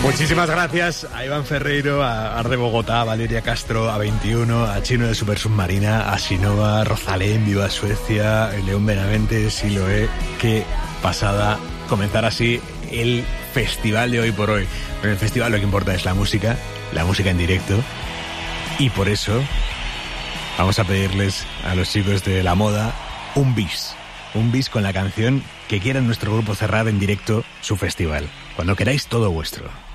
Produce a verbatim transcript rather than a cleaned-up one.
Muchísimas gracias a Iván Ferreiro, a Arde Bogotá, a Valeria Castro, a veintiuno, a Chino de Super Submarina, a Sinova, Rosalén, Viva Suecia, León Benavente, Siloé. Qué pasada comenzar así el festival de hoy por hoy. En el festival lo que importa es la música, la música en directo, y por eso vamos a pedirles a los chicos de La Moda un bis, un bis con la canción que quiera nuestro grupo cerrar en directo su festival. Cuando queráis, todo vuestro.